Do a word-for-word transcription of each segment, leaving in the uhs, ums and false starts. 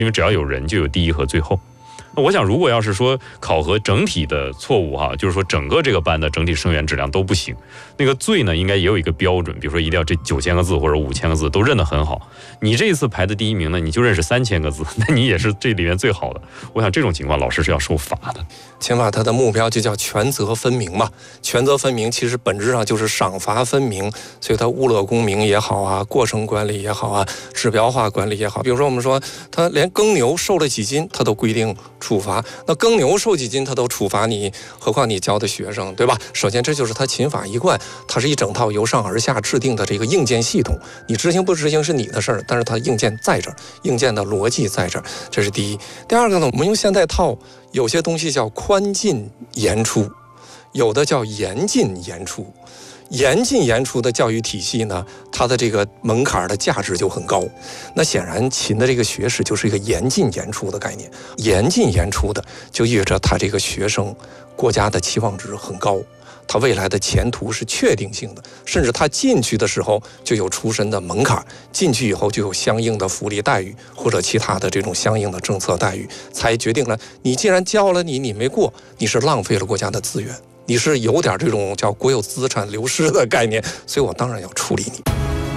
因为只要有人就有第一和最后。那我想如果要是说考核整体的错误哈，就是说整个这个班的整体生源质量都不行，那个最呢应该也有一个标准，比如说一定要这九千个字或者五千个字都认得很好。你这一次排的第一名呢，你就认识三千个字，那你也是这里面最好的。我想这种情况老师是要受罚的。 刑法它的目标就叫权责分明嘛，权责分明其实本质上就是赏罚分明，所以它物乐公明也好啊，过程管理也好啊，指标化管理也好。比如说我们说它连耕牛瘦了几斤，它都规定处罚，那耕牛瘦几斤它都处罚你，何况你教的学生，对吧？首先这就是它秦法一贯，它是一整套由上而下制定的这个硬件系统，你执行不执行是你的事儿，但是它硬件在这儿，硬件的逻辑在这儿，这是第一。第二个呢，我们用现代套，有些东西叫宽进严出，有的叫严进严出。严进严出的教育体系呢，它的这个门槛的价值就很高。那显然秦的这个学士就是一个严进严出的概念，严进严出的就意味着他这个学生国家的期望值很高，他未来的前途是确定性的，甚至他进去的时候就有出身的门槛，进去以后就有相应的福利待遇或者其他的这种相应的政策待遇，才决定了你既然教了你你没过，你是浪费了国家的资源，你是有点这种叫国有资产流失的概念，所以我当然要处理你。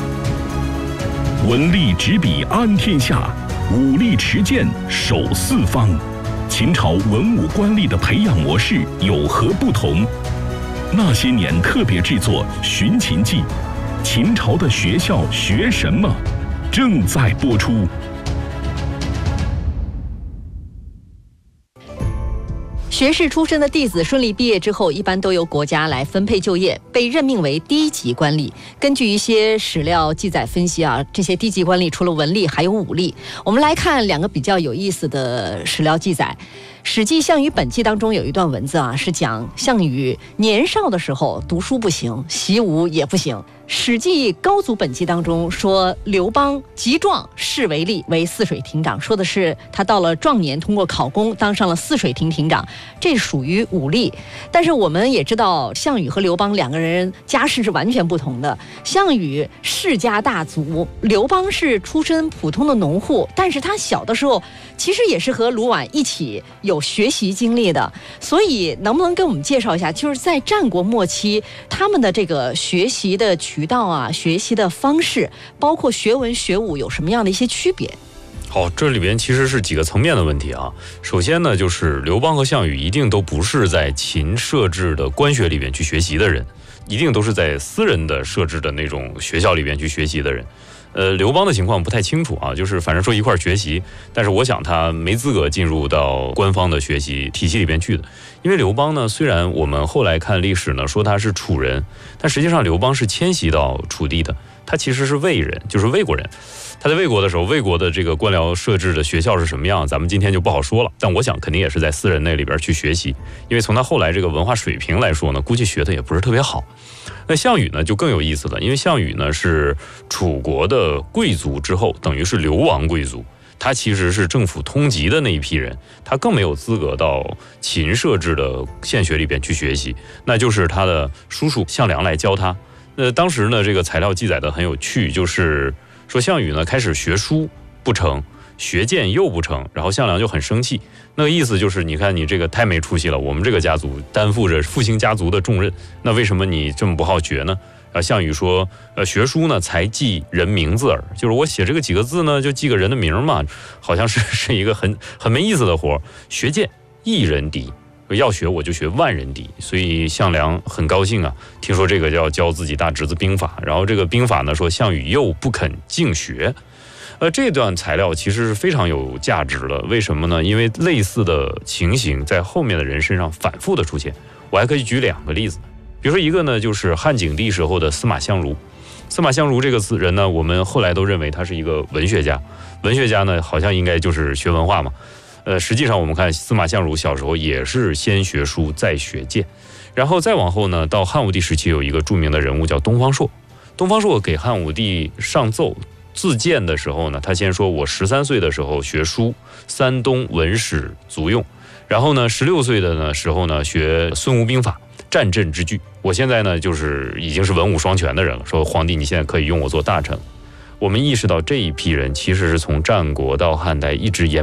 文力执笔安天下，武力持剑守四方。秦朝文武官吏的培养模式有何不同？那些年特别制作《寻秦记》，秦朝的学校学什么？正在播出。 学士出身的弟子顺利毕业之后，一般都由国家来分配就业，被任命为低级官吏。根据一些史料记载分析啊，这些低级官吏除了文吏还有武吏。我们来看两个比较有意思的史料记载。《史记·项羽本纪》当中有一段文字啊，是讲项羽年少的时候读书不行，习武也不行。《史记·高祖本纪》当中说，刘邦极壮，仕为吏，为泗水亭长，说的是他到了壮年，通过考功当上了泗水亭亭长，这属于武吏。但是我们也知道，项羽和刘邦两个人家世是完全不同的。项羽世家大族，刘邦是出身普通的农户，但是他小的时候其实也是和卢绾一起有学习经历的。所以能不能跟我们介绍一下，就是在战国末期他们的这个学习的渠道啊，学习的方式，包括学文学武有什么样的一些区别？ 好，这里边其实是几个层面的问题啊。首先呢，就是刘邦和项羽一定都不是在秦设置的官学里边去学习的人，一定都是在私人的设置的那种学校里边去学习的人。呃，刘邦的情况不太清楚啊，就是反正说一块学习，但是我想他没资格进入到官方的学习体系里边去的。因为刘邦呢，虽然我们后来看历史呢说他是楚人，但实际上刘邦是迁徙到楚地的，他其实是魏人，就是魏国人。他在魏国的时候，魏国的这个官僚设置的学校是什么样，咱们今天就不好说了。但我想肯定也是在私人那里边去学习，因为从他后来这个文化水平来说呢，估计学的也不是特别好。那项羽呢就更有意思了，因为项羽呢是楚国的贵族之后，等于是流亡贵族，他其实是政府通缉的那一批人，他更没有资格到秦设置的县学里边去学习，那就是他的叔叔项梁来教他。那当时呢，这个材料记载的很有趣，就是说项羽呢开始学书不成，学剑又不成，然后项梁就很生气。那个意思就是，你看你这个太没出息了，我们这个家族担负着复兴家族的重任，那为什么你这么不好学呢？啊，项羽说，呃，学书呢才记人名字耳，就是我写这个几个字呢，就记个人的名嘛，好像是是一个很很没意思的活。学剑一人敌，要学我就学万人敌，所以项梁很高兴啊，听说这个要教自己大侄子兵法，然后这个兵法呢说项羽又不肯敬学。呃，这段材料其实是非常有价值的，为什么呢？因为类似的情形在后面的人身上反复的出现。我还可以举两个例子，比如说一个呢，就是汉景帝时候的司马相如。司马相如这个人呢，我们后来都认为他是一个文学家，文学家呢好像应该就是学文化嘛。呃，实际上我们看司马相如小时候也是先学书再学剑，然后再往后呢，到汉武帝时期有一个著名的人物叫东方朔。东方朔给汉武帝上奏自荐的时候呢，他先说我十三岁的时候学书，山东文史足用，然后呢十六岁的呢时候呢学孙吴兵法，战阵之具，我现在呢就是已经是文武双全的人了，说皇帝你现在可以用我做大臣。 我们意识到这一批人其实是从战国到汉代一直延